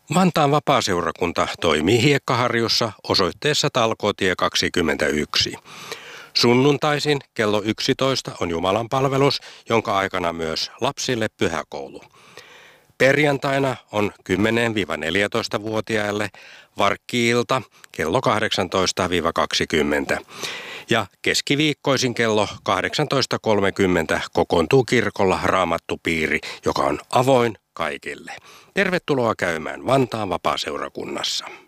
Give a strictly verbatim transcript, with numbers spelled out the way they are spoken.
Vantaan vapaaseurakunta toimii Hiekkaharjussa osoitteessa Talkootie kaksikymmentäyksi. Sunnuntaisin kello yksitoista on jumalanpalvelus, jonka aikana myös lapsille pyhäkoulu. Perjantaina on kymmenen–neljätoista-vuotiaille varkki-ilta kello kahdeksantoista kaksikymmentä. Ja keskiviikkoisin kello kahdeksantoista kolmekymmentä kokoontuu kirkolla raamattupiiri, joka on avoin kaikille. Tervetuloa käymään Vantaan vapaaseurakunnassa.